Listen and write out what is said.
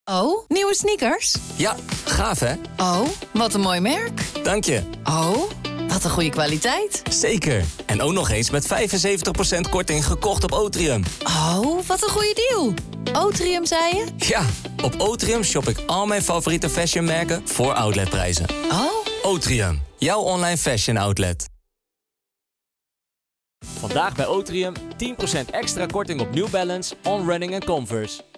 Oh, nieuwe sneakers? Ja, gaaf hè? Oh, wat een mooi merk. Dank je. Oh, wat een goede kwaliteit. Zeker. En ook nog eens met 75% korting gekocht op Otrium. Oh, wat een goede deal. Otrium, zei je? Ja, op Otrium shop ik al mijn favoriete fashionmerken voor outletprijzen. Oh. Otrium, jouw online fashion outlet. Vandaag bij Otrium 10% extra korting op New Balance, On Running en Converse.